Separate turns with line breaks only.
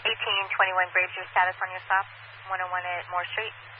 1821 Braveview, status on your stop, 101 at Moore Street.